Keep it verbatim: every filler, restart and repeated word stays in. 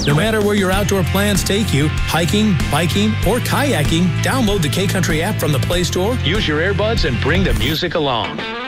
No matter where your outdoor plans take you, hiking, biking, or kayaking, download the K-Country app from the Play Store, use your earbuds, and bring the music along.